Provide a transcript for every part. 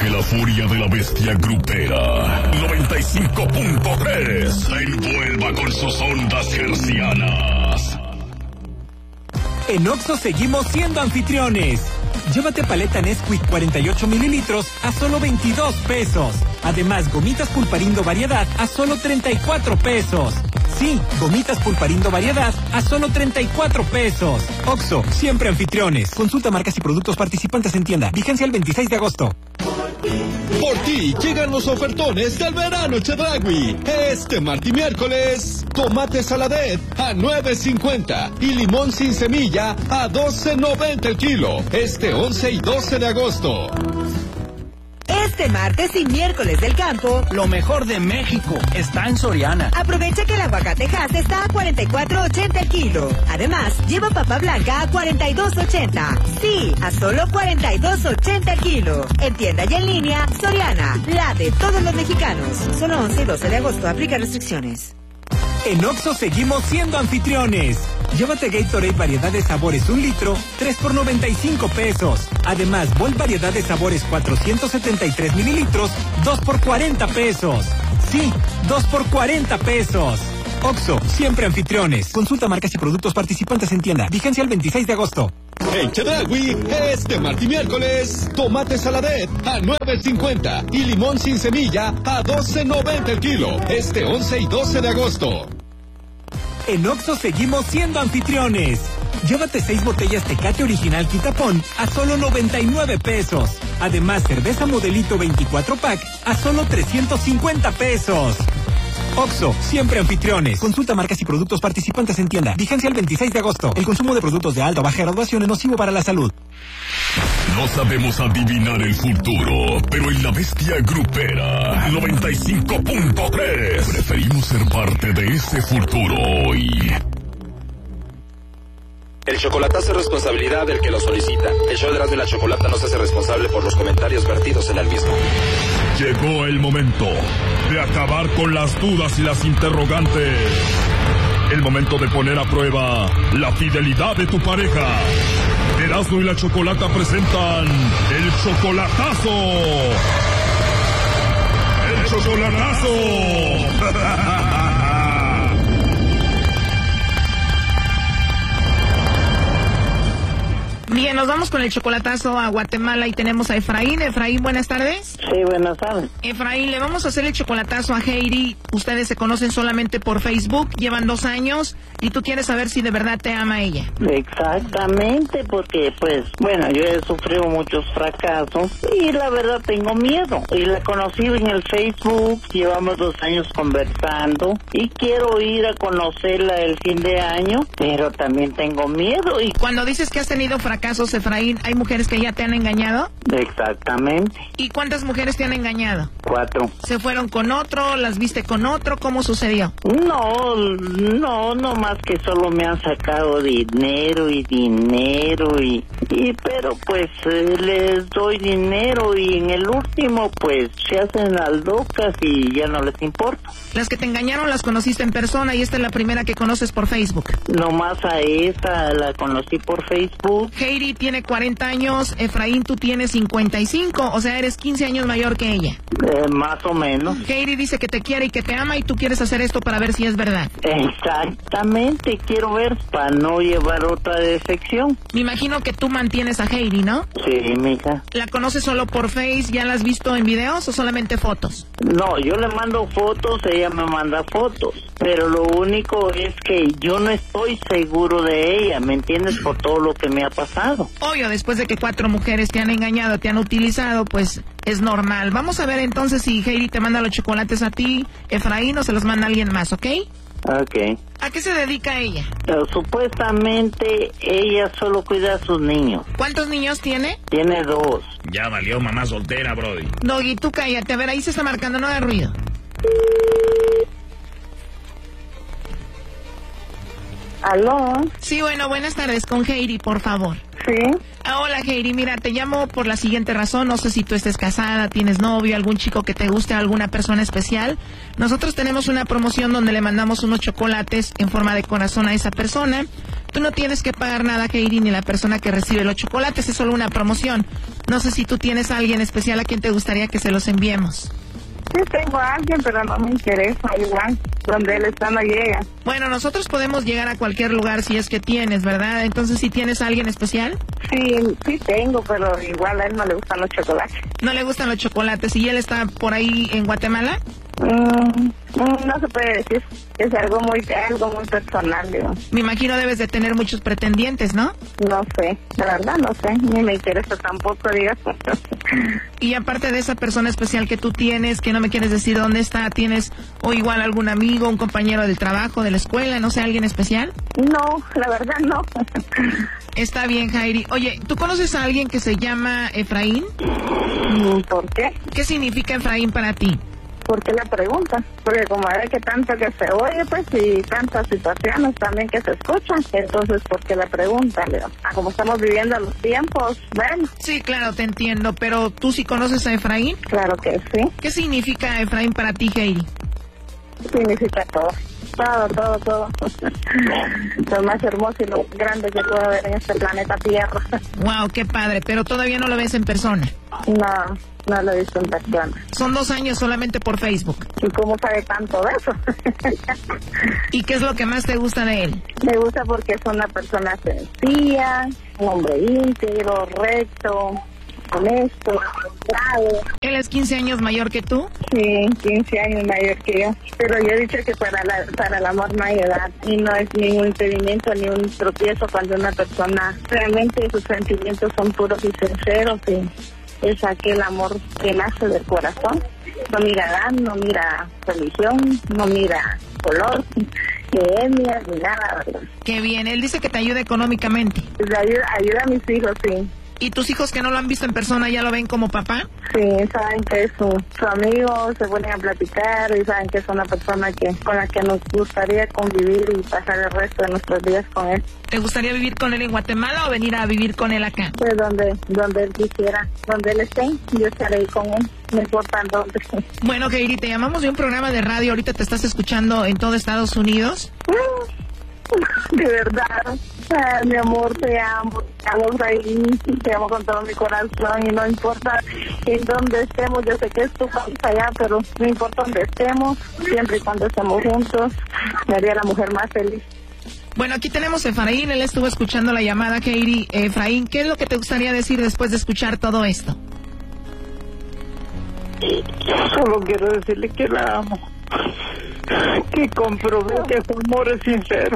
que la furia de la bestia grupera 95.3 se envuelva con sus ondas hercianas. En Oxxo seguimos siendo anfitriones. Llévate paleta Nesquik 48 mililitros a solo 22 pesos. Además, gomitas Pulparindo variedad a solo 34 pesos. Sí, gomitas Pulparindo variedad a solo 34 pesos. Oxxo, siempre anfitriones. Consulta marcas y productos participantes en tienda. Vigencia el 26 de agosto. Por ti llegan los ofertones del verano Chedraui. Este martes y miércoles, tomate saladet a $9.50 y limón sin semilla a $12.90 el kilo. Este 11 y 12 de agosto. Este martes y miércoles del campo, lo mejor de México está en Soriana. Aprovecha que el aguacate Hass está a $44.80 el kilo. Además, lleva papa blanca a $42.80. Sí, a solo $42.80 el kilo. En tienda y en línea, Soriana, la de todos los mexicanos. Solo 11 y 12 de agosto, aplica restricciones. En Oxxo seguimos siendo anfitriones. Llévate Gatorade variedad de sabores 1 litro, 3 por 95 pesos. Además, Volt variedad de sabores 473 mililitros, 2 por 40 pesos. Sí, 2 por 40 pesos. Oxxo, siempre anfitriones. Consulta marcas y productos participantes en tienda. Vigencia el 26 de agosto. En Chedraui, este martes y miércoles, tomate saladet a $9.50 y limón sin semilla a $12.90 el kilo. Este 11 y 12 de agosto. En Oxxo seguimos siendo anfitriones. Llévate 6 botellas Tecate Original Quitapón a solo 99 pesos. Además, cerveza Modelito 24 pack a solo 350 pesos. Oxxo, siempre anfitriones. Consulta marcas y productos participantes en tienda. Vigencia el 26 de agosto. El consumo de productos de alta o baja graduación es nocivo para la salud. No sabemos adivinar el futuro, pero en la bestia grupera 95.3 preferimos ser parte de ese futuro hoy. El chocolatazo es responsabilidad del que lo solicita. El show de Erasmo y la Chocolata no se hace responsable por los comentarios vertidos en el mismo. Llegó el momento de acabar con las dudas y las interrogantes. El momento de poner a prueba la fidelidad de tu pareja. Erasmo y la Chocolata presentan el chocolatazo. ¡El chocolatazo! Bien, nos vamos con el chocolatazo a Guatemala y tenemos a Efraín. Efraín, buenas tardes. Sí, buenas tardes. Efraín, le vamos a hacer el chocolatazo a Heidi. Ustedes se conocen solamente por Facebook, llevan 2 años y tú quieres saber si de verdad te ama ella. Exactamente, porque pues, bueno, yo he sufrido muchos fracasos y la verdad tengo miedo. Y la conocí en el Facebook, llevamos 2 años conversando y quiero ir a conocerla el fin de año, pero también tengo miedo. Y cuando dices que has tenido fracasos, Efraín, ¿hay mujeres que ya te han engañado? Exactamente. ¿Y cuántas mujeres te han engañado? 4. ¿Se fueron con otro? ¿Las viste con otro? ¿Cómo sucedió? No más que solo me han sacado dinero, pero pues les doy dinero y en el último pues se hacen las locas y ya no les importa. Las que te engañaron las conociste en persona y esta es la primera que conoces por Facebook. Nomás a esta la conocí por Facebook. Heidi tiene 40 años, Efraín tú tienes 55, o sea eres 15 años mayor que ella. Más o menos. Heidi dice que te quiere y que te ama y tú quieres hacer esto para ver si es verdad. Exactamente, quiero ver para no llevar otra decepción. Me imagino que tú mantienes a Heidi, ¿no? Sí, mija. ¿La conoces solo por Face? ¿Ya la has visto en videos o solamente fotos? No, yo le mando fotos, ella me manda fotos, pero lo único es que yo no estoy seguro de ella, ¿me entiendes? Por todo lo que me ha pasado. Obvio, después de que 4 mujeres te han engañado, te han utilizado, pues es normal. Vamos a ver entonces si Heidi te manda los chocolates a ti, Efraín, o se los manda a alguien más, ¿ok? Ok. ¿A qué se dedica ella? Supuestamente ella solo cuida a sus niños. ¿Cuántos niños tiene? Tiene 2. Ya valió mamá soltera, brody. Doggy, tú cállate, a ver, ahí se está marcando, no de ruido. ¿Aló? Sí, bueno, buenas tardes, con Heidi, por favor. Sí. Hola, Heidi, mira, te llamo por la siguiente razón. No sé si tú estés casada, tienes novio, algún chico que te guste, alguna persona especial. Nosotros tenemos una promoción donde le mandamos unos chocolates en forma de corazón a esa persona. Tú no tienes que pagar nada, Heidi, ni la persona que recibe los chocolates, es solo una promoción. No sé si tú tienes a alguien especial a quien te gustaría que se los enviemos. Sí, tengo a alguien, pero no me interesa, igual, donde él está no llega. Bueno, nosotros podemos llegar a cualquier lugar si es que tienes, ¿verdad? Entonces, ¿sí tienes a alguien especial? Sí tengo, pero igual a él no le gustan los chocolates. No le gustan los chocolates, ¿y él está por ahí en Guatemala? No se puede decir, es algo muy personal, digo. Me imagino debes de tener muchos pretendientes, ¿no? No sé, la verdad no sé, ni me interesa tampoco, digas. Y aparte de esa persona especial que tú tienes, que no me quieres decir dónde está, ¿tienes o igual algún amigo, un compañero del trabajo, de la escuela, no sé, alguien especial? No, la verdad no. Está bien, Heidi. Oye, ¿tú conoces a alguien que se llama Efraín? ¿Por qué? ¿Qué significa Efraín para ti? ¿Por qué la pregunta? Porque como es que tanto que se oye, pues, y tantas situaciones también que se escuchan, entonces, ¿por qué la pregunta, Leo? Como estamos viviendo los tiempos, bueno. Sí, claro, te entiendo, pero ¿tú sí conoces a Efraín? Claro que sí. ¿Qué significa Efraín para ti, Heidi? Significa todo. Todo. Lo más hermoso y lo grande que puede haber en este planeta Tierra. Wow, qué padre, pero todavía no lo ves en persona. No lo he visto en persona. Son 2 años solamente por Facebook. ¿Y cómo sabe tanto de eso? ¿Y qué es lo que más te gusta de él? Me gusta porque es una persona sencilla, un hombre íntegro, recto, honesto, honrado. ¿Él es 15 años mayor que tú? Sí, 15 años mayor que yo. Pero yo he dicho que para el amor no hay edad. Y no es ningún impedimento ni un tropiezo cuando una persona realmente sus sentimientos son puros y sinceros. Y es aquel amor que nace del corazón. No mira edad, no mira religión, no mira color, ni etnia, ni nada, ¿verdad? Qué bien. Él dice que te ayuda económicamente. Ayuda a mis hijos, sí. ¿Y tus hijos que no lo han visto en persona ya lo ven como papá? Sí, saben que es su amigo, se ponen a platicar y saben que es una persona con la que nos gustaría convivir y pasar el resto de nuestros días con él. ¿Te gustaría vivir con él en Guatemala o venir a vivir con él acá? Pues donde él quisiera, donde él esté, yo estaré ahí con él, no importa dónde. Bueno, Heidi, te llamamos de un programa de radio, ahorita te estás escuchando en todo Estados Unidos. De verdad, mi amor, te amo, Efraín, te amo con todo mi corazón y no importa en dónde estemos, yo sé que es tu país allá, pero no importa dónde estemos, siempre y cuando estemos juntos, me haría la mujer más feliz. Bueno, aquí tenemos a Efraín, él estuvo escuchando la llamada, Heidi. Efraín, ¿qué es lo que te gustaría decir después de escuchar todo esto? Solo quiero decirle que la amo, que comprobé que su amor es sincero.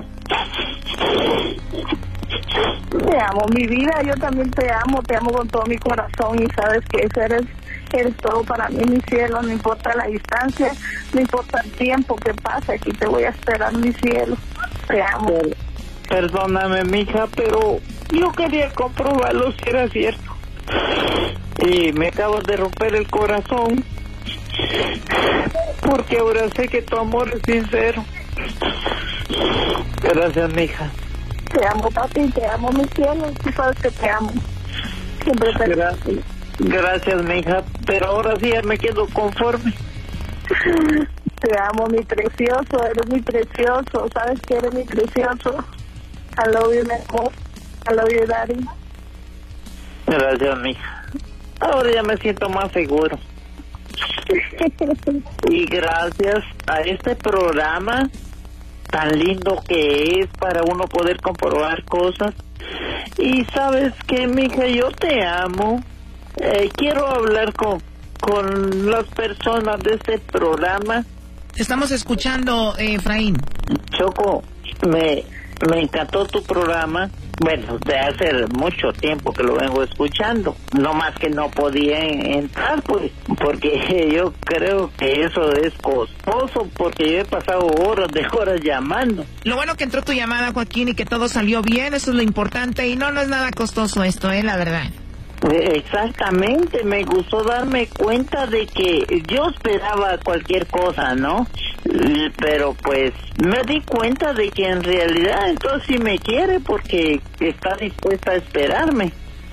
Te amo, mi vida, yo también te amo con todo mi corazón y sabes que eres todo para mí, mi cielo, no importa la distancia, no importa el tiempo que pase, aquí te voy a esperar, mi cielo, te amo. Perdóname, mija, pero yo quería comprobarlo si era cierto. Y me acabas de romper el corazón, porque ahora sé que tu amor es sincero. Gracias, mija. Te amo, papi, te amo, mi cielo, tú sabes que te amo. Siempre te Gracias, mija, pero ahora sí ya me quedo conforme. Te amo, mi precioso, eres mi precioso, sabes que eres mi precioso. I love you, mi amor. I love you, daddy. Gracias, mija. Ahora ya me siento más seguro. Y gracias a este programa tan lindo que es para uno poder comprobar cosas. Y sabes que, mija, yo te amo. Quiero hablar con las personas de este programa. Estamos escuchando, Efraín. Choco, me encantó tu programa. Bueno, de hace mucho tiempo que lo vengo escuchando. No más que no podía entrar, pues, porque yo creo que eso es costoso, porque yo he pasado horas llamando. Lo bueno que entró tu llamada, Joaquín, y que todo salió bien, eso es lo importante. Y no es nada costoso esto, la verdad. Exactamente, me gustó darme cuenta de que yo esperaba cualquier cosa, ¿no? Pero pues me di cuenta de que en realidad entonces sí me quiere porque está dispuesta a esperarme.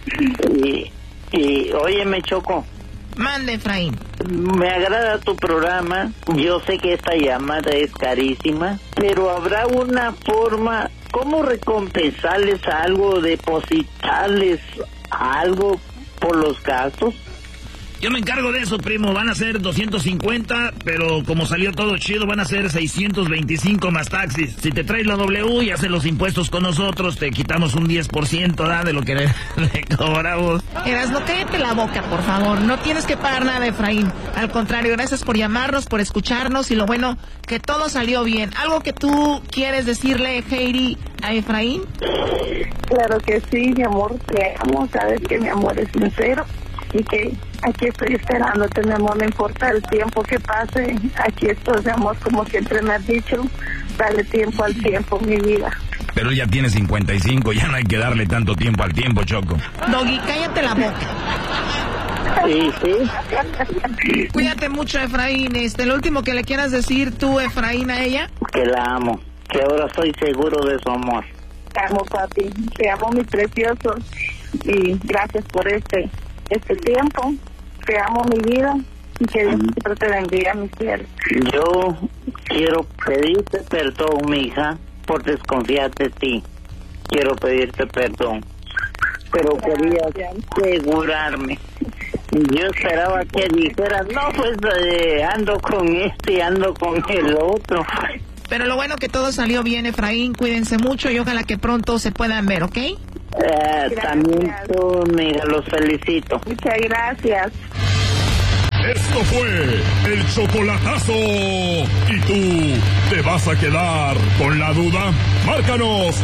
Y óyeme, Choco. Mande, Efraín. Me agrada tu programa. Yo sé que esta llamada es carísima, pero habrá una forma ¿cómo recompensarles algo, depositarles algo por los gastos? Yo me encargo de eso, primo. Van a ser 250, pero como salió todo chido, van a ser 625 más taxis. Si te traes la W y haces los impuestos con nosotros, te quitamos un 10%, de lo que le cobramos. Erasmo, cállate la boca, por favor. No tienes que pagar nada, Efraín. Al contrario, gracias por llamarnos, por escucharnos y lo bueno, que todo salió bien. ¿Algo que tú quieres decirle, Heidi, a Efraín? Claro que sí, mi amor, te amo. Sabes que mi amor es sincero y que aquí estoy esperándote, mi amor, no importa el tiempo que pase, aquí estoy, mi amor, como siempre me has dicho, dale tiempo al tiempo, mi vida. Pero él ya tiene 55, ya no hay que darle tanto tiempo al tiempo, Choco. Doggy, cállate la boca. Sí. Cuídate mucho, Efraín. Lo último que le quieras decir tú, Efraín, a ella. Que la amo, que ahora estoy seguro de su amor. Te amo, papi, te amo, mi precioso, y gracias por este tiempo, te amo, mi vida, y que Dios siempre te bendiga, mi cielo. Yo quiero pedirte perdón, mi hija, por desconfiar de ti. Quiero pedirte perdón, pero quería asegurarme. Yo esperaba que dijeras, no, pues ando con este, ando con el otro. Pero lo bueno que todo salió bien, Efraín. Cuídense mucho y ojalá que pronto se puedan ver, ¿ok? También tú, mira, los felicito. Muchas gracias. Esto fue el chocolatazo. ¿Y tú te vas a quedar con la duda? Márcanos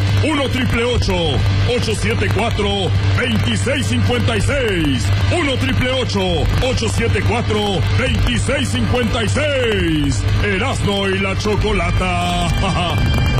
1-888-874-2656. 1-888-874-2656. Erasmo y la Chocolata.